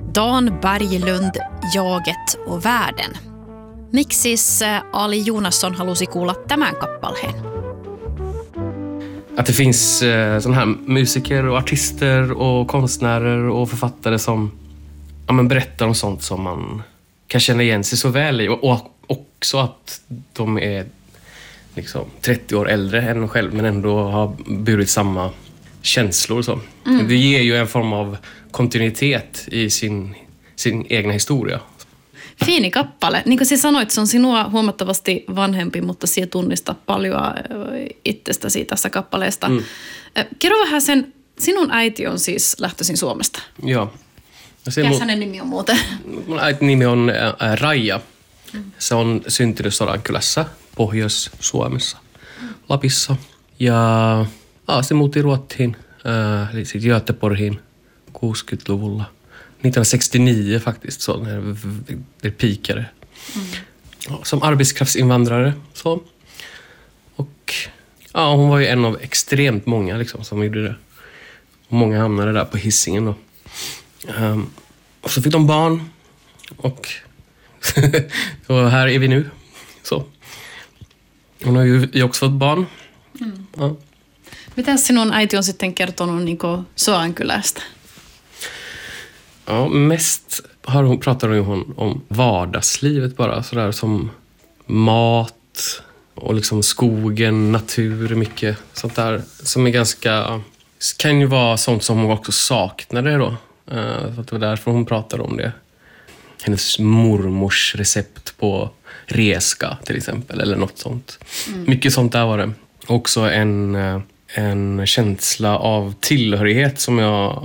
Dan Berglund, Jaget och världen. Miksis Ali Jonasson halusi kuulla tämän kappaleen. Att det finns sådana här musiker och artister och konstnärer och författare som berättar om sånt som man kan känna igen sig så väl i. Och också att de är liksom 30 år äldre än själv men ändå har burit samma känslor. Så. Det ger ju en form av kontinuitet i sin egna historia. Fiini kappale. Niin kuin sinä sanoit, se on sinua huomattavasti vanhempi, mutta sinä tunnistat paljon itsestäsi tässä kappaleesta. Kerro vähän sinun äiti on siis lähtöisin Suomesta. Joo. Mikä hänen nimi on muuten? Mun äitin nimi on Raija. Se on syntynyt Sodankylässä, Pohjois-Suomessa, Lapissa. Ja se muutti Ruottiin, eli sitten Göteborgiin 60-luvulla. 1969 faktiskt, så när det pikade. Som arbetskraftsinvandrare. Så. Och hon var ju en av extremt många liksom, som gjorde det. Och många hamnade där på Hisingen då. Och så fick de barn. Och här är vi nu. Så. Hon har ju också fått barn. Ja. Mitä sinun äiti on sitten kertonut niin Sodankylästä? Ja, mest pratar hon om vardagslivet bara. Sådär som mat och liksom skogen, natur, mycket sånt där. Som är ganska... Kan ju vara sånt som hon också saknade då. Så det var därför hon pratade om det. Hennes mormors recept på reska till exempel. Eller något sånt. Mycket sånt där var det. Också en känsla av tillhörighet som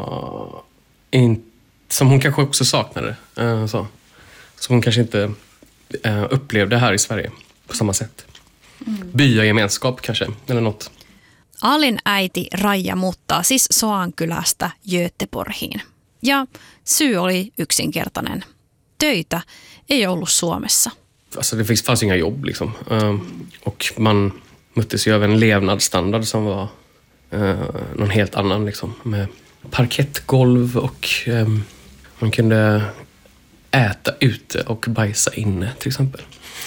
som hon kanske också saknade. Som hon kanske inte upplevde här i Sverige på samma sätt. Byagemenskap kanske, eller något. Alin äiti Raija muuttaa siis Sodankylästä Göteborgiin. Ja syy oli yksinkertainen. Töitä ei ollut Suomessa. Alltså det fanns inga jobb liksom. Och man möttes ju av en levnadsstandard som var någon helt annan liksom. Med parkettgolv och man kunde äta ute och bajsa inne till exempel.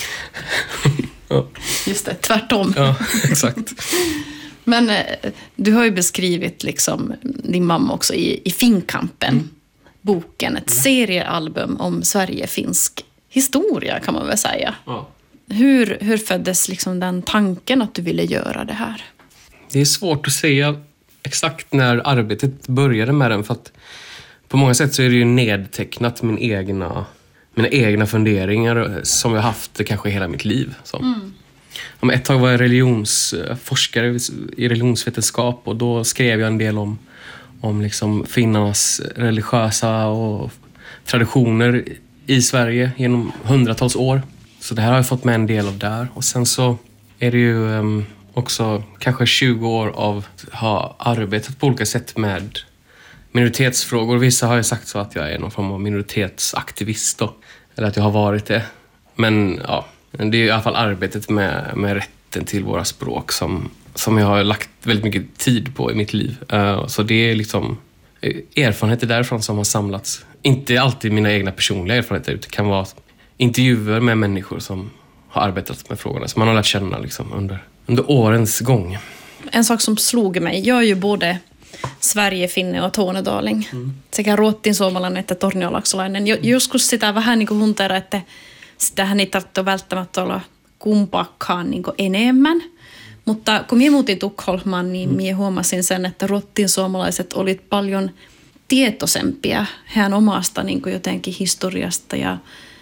Ja. Just det, tvärtom. Ja, exakt. Men du har ju beskrivit liksom din mamma också i Finnkampen, boken, ett seriealbum om Sverige-finsk historia kan man väl säga. Ja. Hur föddes liksom den tanken att du ville göra det här? Det är svårt att säga exakt när arbetet började med den, för att på många sätt så är det ju nedtecknat mina egna funderingar som jag haft kanske hela mitt liv. Så. Ett tag var jag religionsforskare i religionsvetenskap, och då skrev jag en del om liksom finnarnas religiösa och traditioner i Sverige genom hundratals år. Så det här har jag fått med en del av där. Och sen så är det ju också kanske 20 år av att ha arbetat på olika sätt med minoritetsfrågor. Vissa har ju sagt så att jag är någon form av minoritetsaktivist då, eller att jag har varit det. Men ja, det är i alla fall arbetet med rätten till våra språk som jag har lagt väldigt mycket tid på i mitt liv. Så det är liksom erfarenheter därifrån som har samlats. Inte alltid mina egna personliga erfarenheter, utan det kan vara intervjuer med människor som har arbetat med frågorna, som man har lärt känna liksom under årens gång. En sak som slog mig, jag är ju både Sverige-finne och tornedaling. Sekä ruottinsuomalainen että torniolaksolainen. Joskus sitä vähän niin kuin hunteraa, että sitähän ei tarvitse välttämättä olla kumpaakaan niin kuin enemmän. Mutta kun minä muutin Tukholmaan, niin minä huomasin sen, että ruottinsuomalaiset olivat paljon tietoisempia heidän omasta niin kuin jotenkin historiasta ja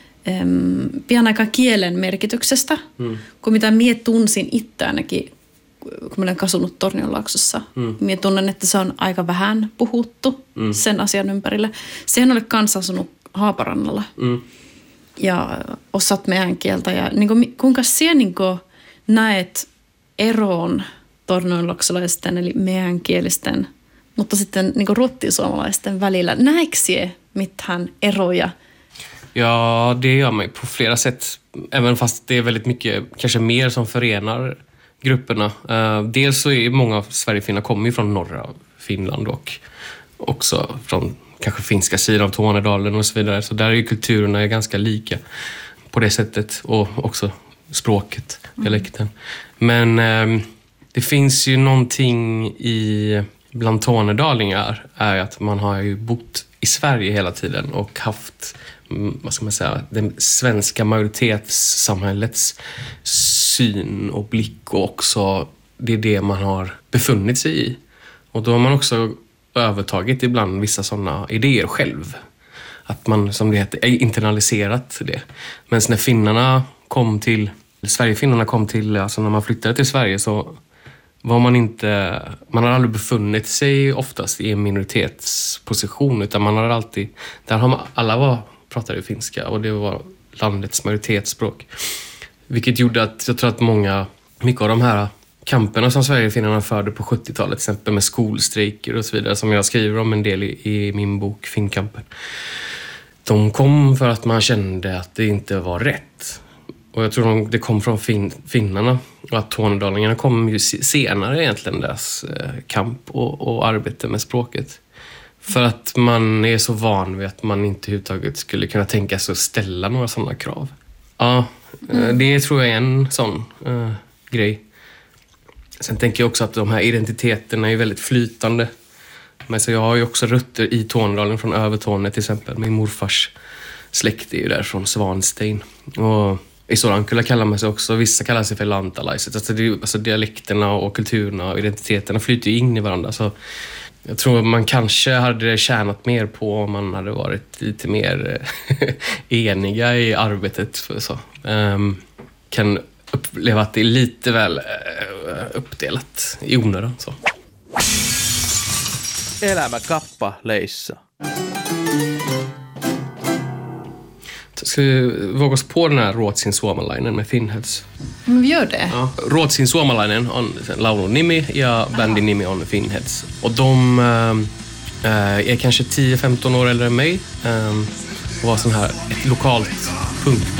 pian aika kielen merkityksestä, kuin mitä minä tunsin itse ainakin, kun minä olen kasunut Tornionlaaksossa. Minä tunnen, että se on aika vähän puhuttu sen asian ympärillä. Sehän oli kanssa asunut Haaparannalla ja osat meidän kieltä. Ja niin kuin, kuinka sinä niin kuin näet eroon tornionlaaksolaisten eli meidän kielisten, mutta sitten niin kuin ruottinsuomalaisten välillä? Näetkö sinä mitään eroja? Ja, det gör mig på flera sätt. Även fast det är väldigt mycket, kanske mer som förenar grupperna. Dels så är många av Sverigefinnar kommer ju från norra Finland och också från kanske finska sidan av Tornedalen och så vidare. Så där är ju kulturerna ganska lika på det sättet. Och också språket, dialekten. Men det finns ju någonting bland tornedalingar är att man har ju bott i Sverige hela tiden och haft, vad ska man säga, den svenska majoritetssamhällets syn och blick, och också det är det man har befunnit sig i. Och då har man också övertagit ibland vissa sådana idéer själv. Att man, som det heter, internaliserat det. Men när Sverigefinnarna kom till, alltså när man flyttade till Sverige, så var man har aldrig befunnit sig oftast i en minoritetsposition, utan man har alltid, alla pratade finska och det var landets majoritetsspråk. Vilket gjorde att jag tror att mycket av de här kamperna som Sverigefinnarna förde på 70-talet, till exempel med skolstrejker och så vidare, som jag skriver om en del i min bok Finnkampen. De kom för att man kände att det inte var rätt. Och jag tror det kom från finnarna. Och att tornedalingarna kom ju senare egentligen, deras kamp och arbete med språket. För att man är så van vid att man inte överhuvudtaget skulle kunna tänka sig att ställa några sådana krav. Ja, det tror jag är en sån grej. Sen tänker jag också att de här identiteterna är väldigt flytande. Men så jag har ju också rötter i Tornedalen från Övertornet till exempel. Min morfars släkt är ju där från Svanstein. Och i Sorankula kallar man sig också, vissa kallar sig för lantalaiset. Alltså dialekterna och kulturerna och identiteterna flyter ju in i varandra. Så jag tror man kanske hade tjänat mer på om man hade varit lite mer eniga i arbetet. Så. Kan uppleva att det är lite väl uppdelat i onödan. Så. Elämäkappaleissa. Ska vi våga oss på den här Ruotsin suomalainen med Finnheads? Men vi gör det. Ja. Ruotsin suomalainen on laulun nimi ja bändin nimi on Finnheads. Och de är kanske 10-15 år äldre än mig. Och var sån här ett lokalt punk